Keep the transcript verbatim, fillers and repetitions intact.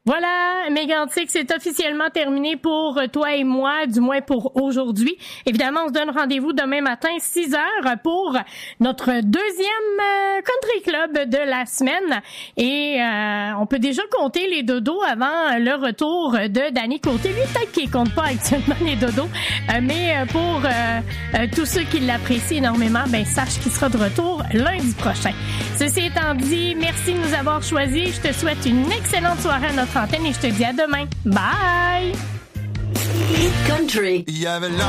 Voilà, Mégantic, c'est officiellement terminé pour toi et moi, du moins pour aujourd'hui. Évidemment, on se donne rendez-vous demain matin, six heures, pour notre deuxième euh, country club de la semaine. Et euh, on peut déjà compter les dodos avant le retour de Danny Côté. Lui, peut-être qu'il compte pas actuellement les dodos, euh, mais pour euh, euh, tous ceux qui l'apprécient énormément, ben sache qu'il sera de retour lundi prochain. Ceci étant dit, merci de nous avoir choisis. Je te souhaite une excellente soirée à notre antenne et je te dis à demain. Bye! Country. Il y avait